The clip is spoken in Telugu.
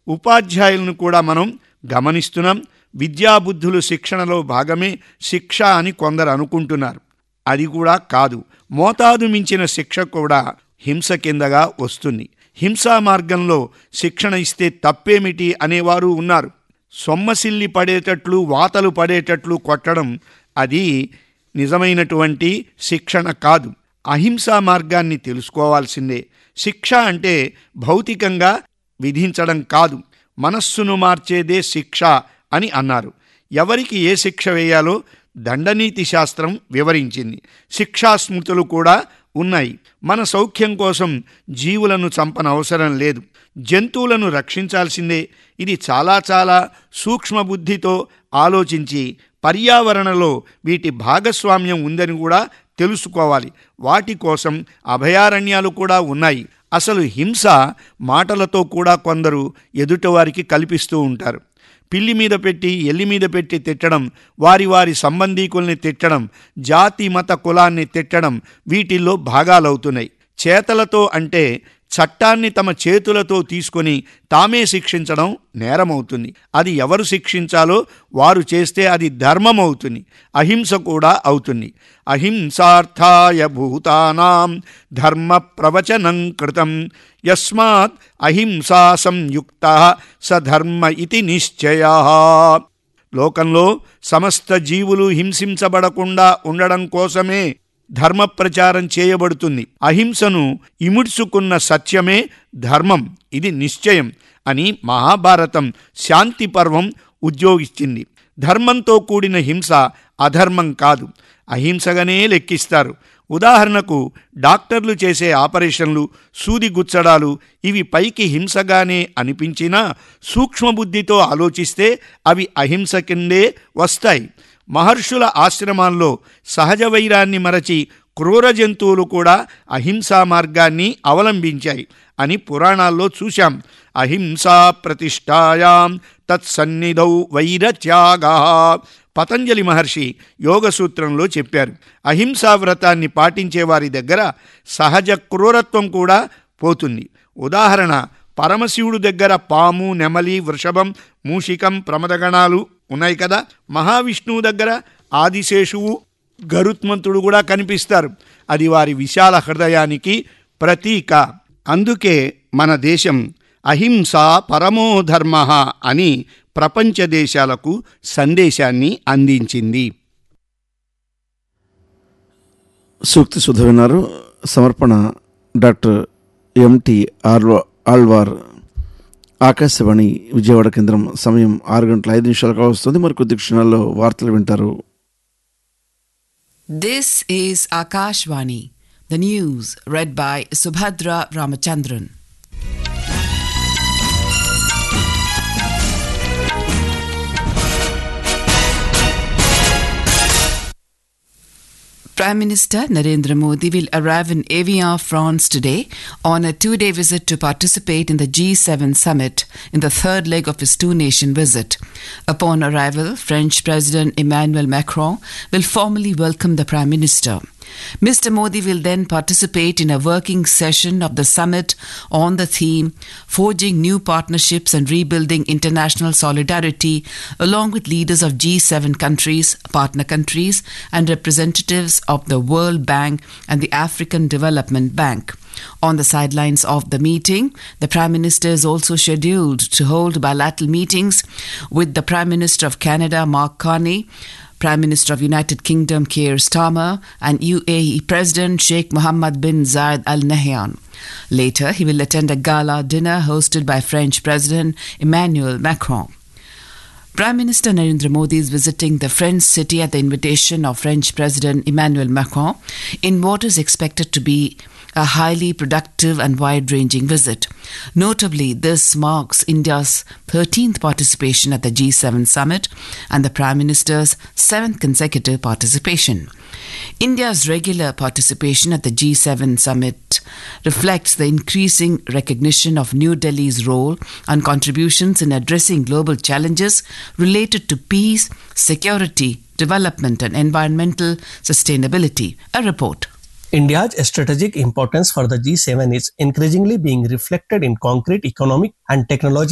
ఉపాధ్యాయులను కూడా మనం గమనిస్తున్నాం. విద్యాబుద్ధులు శిక్షణలో భాగమే శిక్ష అని కొందరు అనుకుంటున్నారు. అది కూడా కాదు. మోతాదు మించిన శిక్ష కూడా హింస కిందగా వస్తుంది. హింసా మార్గంలో శిక్షణ ఇస్తే తప్పేమిటి అనేవారు ఉన్నారు. సొమ్మసిల్లి పడేటట్లు, వాతలు పడేటట్లు కొట్టడం అది నిజమైనటువంటి శిక్షణ కాదు. అహింసా మార్గాన్ని తెలుసుకోవాల్సిందే. శిక్ష అంటే భౌతికంగా విధించడం కాదు, మనస్సును మార్చేదే శిక్ష అని అన్నారు. ఎవరికి ఏ శిక్ష వేయాలో దండనీతి శాస్త్రం వివరించింది. శిక్షాస్మృతులు కూడా ఉన్నాయి. మన సౌఖ్యం కోసం జీవులను చంపనవసరం లేదు. జంతువులను రక్షించాల్సిందే. ఇది చాలా చాలా సూక్ష్మబుద్ధితో ఆలోచించి పర్యావరణలో వీటి భాగస్వామ్యం ఉందని కూడా తెలుసుకోవాలి. వాటి కోసం అభయారణ్యాలు కూడా ఉన్నాయి. అసలు హింస మాటలతో కూడా కొందరు ఎదుటివారికి కల్పిస్తూ ఉంటారు. పిల్లి మీద పెట్టి, ఎల్లి మీద పెట్టి తిట్టడం, వారి వారి సంబంధీకుల్ని తిట్టడం, జాతి మత కులాన్ని తిట్టడం వీటిల్లో భాగాలవుతున్నాయి. చేతలతో అంటే చట్టాన్ని తమ చేతులతో తీసుకొని తామే శిక్షించడం నేరమవుతుంది. అది ఎవరు శిక్షించాలో వారు చేస్తే అది ధర్మమవుతుంది, అహింస కూడా అవుతుంది. అహింసార్థాయ భూతానాం ధర్మ ప్రవచనం కృతం యస్మాత్ అహింసా సంయుక్త సధర్మ ఇతి నిశ్చయః. లోకంలో సమస్త జీవులు హింసించబడకుండా ఉండడం కోసమే ధర్మ ప్రచారం చేయబడుతుంది. అహింసను ఇముడ్చుకున్న సత్యమే ధర్మం, ఇది నిశ్చయం అని మహాభారతం శాంతి పర్వం ఉద్యోగించింది. ధర్మంతో కూడిన హింస అధర్మం కాదు, అహింసగానే లెక్కిస్తారు. ఉదాహరణకు డాక్టర్లు చేసే ఆపరేషన్లు, సూది గుచ్చడాలు ఇవి పైకి హింసగానే అనిపించినా సూక్ష్మబుద్ధితో ఆలోచిస్తే అవి అహింస కిందే వస్తాయి. మహర్షుల ఆశ్రమాల్లో సహజ వైరాన్ని మరచి క్రూర జంతువులు కూడా అహింసా మార్గాన్ని అవలంబించాయి అని పురాణాల్లో చూశాం. అహింసా ప్రతిష్టాయాం తత్సన్నిధౌ వైరత్యాగా పతంజలి మహర్షి యోగ సూత్రంలో చెప్పారు. అహింసా వ్రతాన్ని పాటించే వారి దగ్గర సహజ క్రూరత్వం కూడా పోతుంది. ఉదాహరణ, పరమశివుడు దగ్గర పాము, నెమలి, వృషభం, మూషికం, ప్రమదగణాలు ఉన్నాయి కదా. మహావిష్ణువు దగ్గర ఆదిశేషువు, గరుత్మంతుడు కూడా కనిపిస్తారు. అది వారి విశాల హృదయానికి ప్రతీక. అందుకే మన దేశం అహింసా పరమో ధర్మ అని ప్రపంచ దేశాలకు సందేశాన్ని అందించింది. సూక్తి సుధ విన్నారు. సమర్పణ డాక్టర్ ఎంటి ఆళ్వార్. ఆకాశవాణి విజయవాడ కేంద్రం. సమయం 6:05 వస్తుంది. మరికొద్ది క్షణాల్లో వార్తలు వింటారు. This is Akashvani, the news read by Subhadra Ramachandran. Prime Minister Narendra Modi will arrive in Evian, France today on a 2-day visit to participate in the G7 summit in the third leg of his two-nation visit. Upon arrival, French President Emmanuel Macron will formally welcome the Prime Minister. Mr. Modi will then participate in a working session of the summit on the theme Forging New Partnerships and Rebuilding International Solidarity, along with leaders of G7 countries, partner countries, and representatives of the World Bank and the African Development Bank. On the sidelines of the meeting, the Prime Minister is also scheduled to hold bilateral meetings with the Prime Minister of Canada, Mark Carney, Prime Minister of United Kingdom Keir Starmer, and UAE President Sheikh Mohammed bin Zayed Al Nahyan. Later, he will attend a gala dinner hosted by French President Emmanuel Macron. Prime Minister Narendra Modi is visiting the French city at the invitation of French President Emmanuel Macron in what is expected to be a highly productive and wide-ranging visit. Notably, this marks India's 13th participation at the G7 summit and the Prime Minister's 7th consecutive participation. India's regular participation at the G7 summit reflects the increasing recognition of New Delhi's role and contributions in addressing global challenges related to peace, security, development and environmental sustainability. A report. India's strategic importance for the G7 is increasingly being reflected in concrete economic and technological